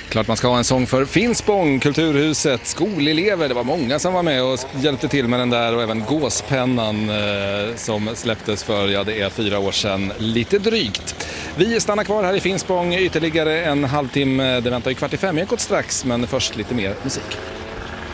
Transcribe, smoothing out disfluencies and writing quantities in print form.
Klart man ska ha en sång för Finspång, Kulturhuset, skolelever. Det var många som var med och hjälpte till med den där, och även gåspennan som släpptes för, det är 4 år sedan, lite drygt. Vi stannar kvar här i Finspång ytterligare en halvtimme. Det väntar ju 4:45 Ekot strax, men först lite mer musik.